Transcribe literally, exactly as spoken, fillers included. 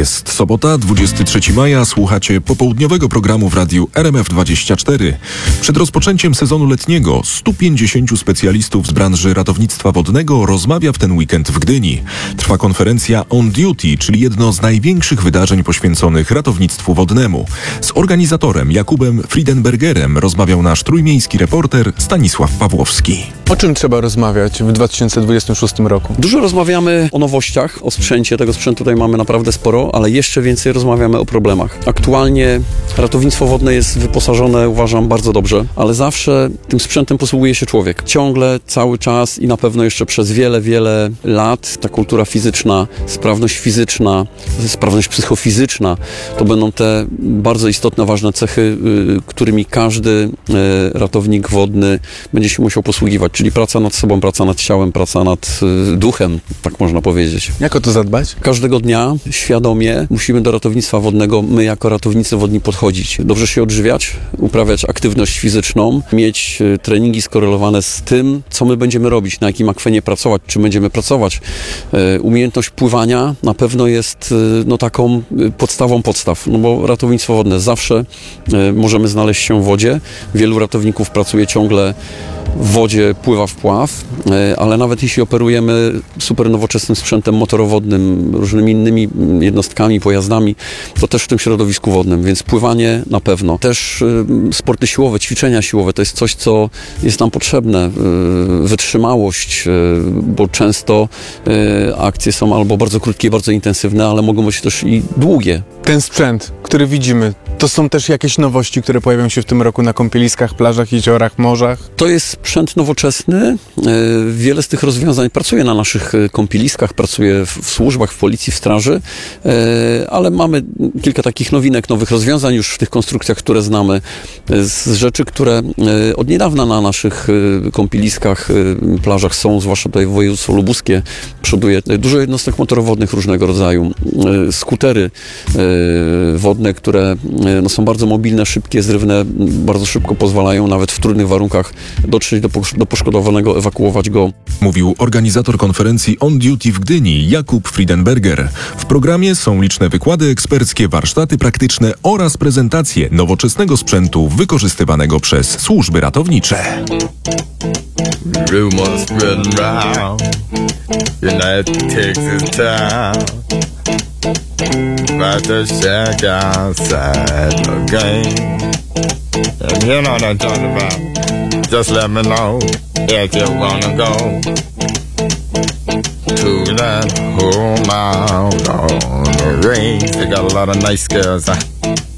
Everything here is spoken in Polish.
Jest sobota, dwudziestego trzeciego maja, słuchacie popołudniowego programu w radiu R M F dwadzieścia cztery. Przed rozpoczęciem sezonu letniego stu pięćdziesięciu specjalistów z branży ratownictwa wodnego rozmawia w ten weekend w Gdyni. Trwa konferencja On Duty, czyli jedno z największych wydarzeń poświęconych ratownictwu wodnemu. Z organizatorem Jakubem Friedenbergerem rozmawiał nasz trójmiejski reporter Stanisław Pawłowski. O czym trzeba rozmawiać w dwa tysiące dwudziestym szóstym roku? Dużo rozmawiamy o nowościach, o sprzęcie. Tego sprzętu tutaj mamy naprawdę sporo, ale jeszcze więcej rozmawiamy o problemach. Aktualnie ratownictwo wodne jest wyposażone, uważam, bardzo dobrze, ale zawsze tym sprzętem posługuje się człowiek. Ciągle, cały czas i na pewno jeszcze przez wiele, wiele lat ta kultura fizyczna, sprawność fizyczna, sprawność psychofizyczna to będą te bardzo istotne, ważne cechy, którymi każdy ratownik wodny będzie się musiał posługiwać, czyli praca nad sobą, praca nad ciałem, praca nad duchem, tak można powiedzieć. Jak o to zadbać? Każdego dnia świadomie musimy do ratownictwa wodnego, my jako ratownicy wodni, podchodzić. Dobrze się odżywiać, uprawiać aktywność fizyczną, mieć treningi skorelowane z tym, co my będziemy robić, na jakim akwenie pracować, czy będziemy pracować. Umiejętność pływania na pewno jest no, taką podstawą podstaw, no bo ratownictwo wodne zawsze możemy znaleźć się w wodzie. Wielu ratowników pracuje ciągle w wodzie, pływa w pław, ale nawet jeśli operujemy super nowoczesnym sprzętem motorowodnym, różnymi innymi jednostkami, pojazdami, to też w tym środowisku wodnym, więc pływanie na pewno. Też sporty siłowe, ćwiczenia siłowe to jest coś, co jest nam potrzebne. Wytrzymałość, bo często akcje są albo bardzo krótkie, bardzo intensywne, ale mogą być też i długie. Ten sprzęt, który widzimy, to są też jakieś nowości, które pojawią się w tym roku na kąpieliskach, plażach, jeziorach, morzach? To jest sprzęt nowoczesny. Wiele z tych rozwiązań pracuje na naszych kąpieliskach, pracuje w służbach, w policji, w straży, ale mamy kilka takich nowinek, nowych rozwiązań już w tych konstrukcjach, które znamy, z rzeczy, które od niedawna na naszych kąpieliskach, plażach są, zwłaszcza tutaj w województwo lubuskie, przoduje dużo jednostek motorowodnych różnego rodzaju, skutery wodne, które no, są bardzo mobilne, szybkie, zrywne, bardzo szybko pozwalają nawet w trudnych warunkach dotrzeć do, do poszkodowanego, ewakuować go. Mówił organizator konferencji On Duty w Gdyni, Jakub Friedenberger. W programie są liczne wykłady eksperckie, warsztaty praktyczne oraz prezentacje nowoczesnego sprzętu wykorzystywanego przez służby ratownicze. Rumors spreading round United Texas town about to shack outside the game. And you know what I'm talking about. Just let me know if you wanna go to that home out on the range. They got a lot of nice girls, huh?